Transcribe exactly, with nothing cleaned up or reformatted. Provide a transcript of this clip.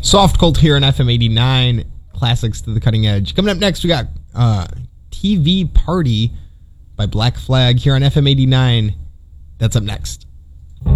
Soft Cult here on F M eighty-nine. Classics to the cutting edge. Coming up next, we got uh, T V Party by Black Flag here on F M eighty-nine. That's up next.